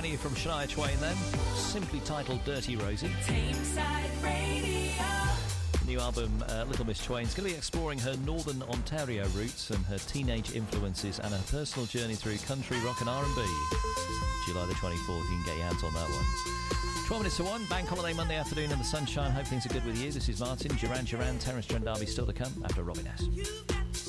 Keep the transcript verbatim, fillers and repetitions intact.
Twenty from Shania Twain then, simply titled Dirty Rosie. Tameside Radio. The new album, uh, Little Miss Twain, is going to be exploring her Northern Ontario roots and her teenage influences and her personal journey through country, rock and R and B. July the twenty-fourth, you can get your hands on that one. twelve minutes to one, bank holiday Monday afternoon in the sunshine. Hope things are good with you. This is Martin, Duran Duran, Terence Trent D'Arby still to come after Robin S.